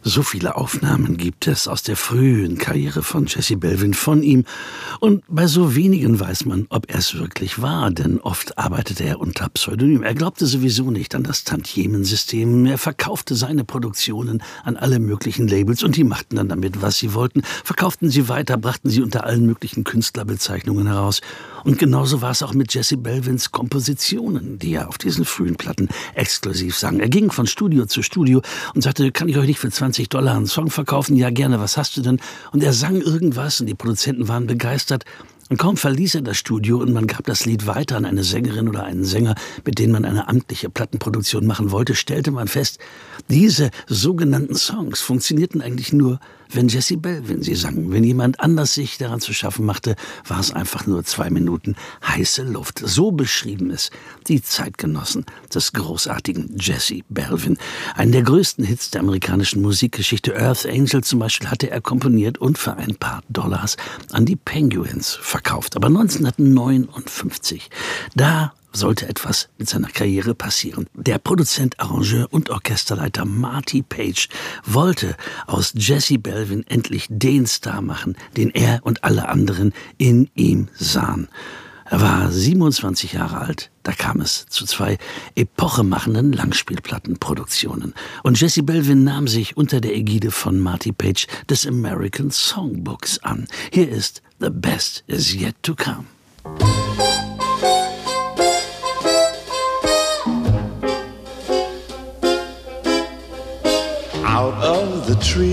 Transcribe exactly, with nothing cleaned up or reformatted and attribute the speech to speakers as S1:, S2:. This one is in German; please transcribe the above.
S1: So viele Aufnahmen gibt es aus der frühen Karriere von Jesse Belvin von ihm. Und bei so wenigen weiß man, ob er es wirklich war, denn oft arbeitete er unter Pseudonym. Er glaubte sowieso nicht an das Tantiemen-System. Er verkaufte seine Produktionen an alle möglichen Labels und die machten dann damit, was sie wollten, verkauften sie weiter, brachten sie unter allen möglichen Künstlerbezeichnungen heraus. Und genauso war es auch mit Jesse Belvins Kompositionen, die er auf diesen frühen Platten exklusiv sang. Er ging von Studio zu Studio und sagte, kann ich euch nicht für zwanzig Dollar einen Song verkaufen? Ja, gerne, was hast du denn? Und er sang irgendwas und die Produzenten waren begeistert. Und kaum verließ er das Studio und man gab das Lied weiter an eine Sängerin oder einen Sänger, mit denen man eine amtliche Plattenproduktion machen wollte, stellte man fest, diese sogenannten Songs funktionierten eigentlich nur, wenn Jesse Belvin sie sang. Wenn jemand anders sich daran zu schaffen machte, war es einfach nur zwei Minuten heiße Luft. So beschrieben es die Zeitgenossen des großartigen Jesse Belvin. Einen der größten Hits der amerikanischen Musikgeschichte, Earth Angel zum Beispiel, hatte er komponiert und für ein paar Dollars an die Penguins verkauft. Aber neunzehnhundertneunundfünfzig, da sollte etwas mit seiner Karriere passieren. Der Produzent, Arrangeur und Orchesterleiter Marty Page wollte aus Jesse Belvin endlich den Star machen, den er und alle anderen in ihm sahen. Er war siebenundzwanzig Jahre alt, da kam es zu zwei epochemachenden Langspielplattenproduktionen. Und Jesse Belvin nahm sich unter der Ägide von Marty Page des American Songbooks an. Hier ist The Best Is Yet to Come.
S2: Out of the tree